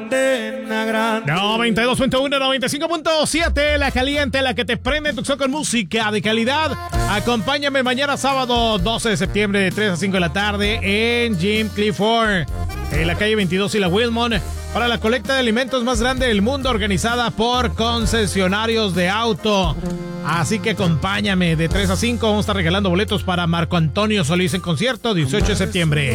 condena grande. 92.1, 95.7, la caliente, la que te prende tu con música de calidad. Acompáñame mañana sábado 12 de septiembre de 3 a 5 de la tarde en Jim Clifford, en la calle 22 y la Wilmont, para la colecta de alimentos más grande del mundo, organizada por concesionarios de auto. Así que acompáñame de 3 a 5. Vamos a estar regalando boletos para Marco Antonio Solís en concierto 18 de septiembre.